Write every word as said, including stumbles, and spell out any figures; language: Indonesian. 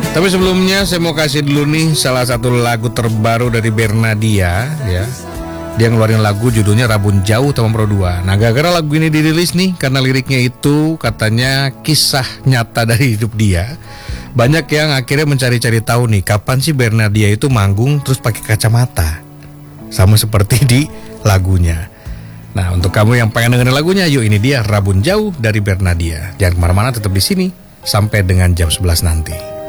Tapi sebelumnya saya mau kasih dulu nih salah satu lagu terbaru dari Bernadia ya. Dia ngeluarin lagu judulnya Rabun Jauh tahun Pro dua. Nah gara-gara lagu ini dirilis nih karena liriknya itu katanya kisah nyata dari hidup dia, banyak yang akhirnya mencari-cari tahu nih kapan sih Bernadia itu manggung terus pakai kacamata, sama seperti di lagunya. Nah untuk kamu yang pengen dengerin lagunya, yuk ini dia Rabun Jauh dari Bernadia. Jangan kemana-mana, tetap di sini sampai dengan jam sebelas nanti.